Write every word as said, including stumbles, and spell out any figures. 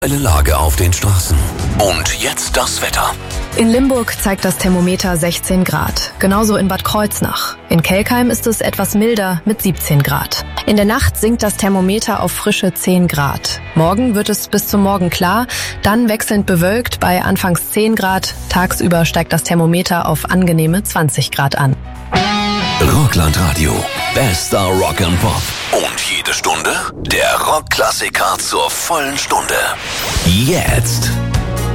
Eine Lage auf den Straßen. Und jetzt das Wetter. In Limburg zeigt das Thermometer sechzehn Grad. Genauso in Bad Kreuznach. In Kelkheim ist es etwas milder mit siebzehn Grad. In der Nacht sinkt das Thermometer auf frische zehn Grad. Morgen wird es bis zum Morgen klar, dann wechselnd bewölkt bei anfangs zehn Grad. Tagsüber steigt das Thermometer auf angenehme zwanzig Grad an. Rockland-Radio. Bester Rock and Pop. Und jede Stunde der Rockklassiker zur vollen Stunde. Jetzt.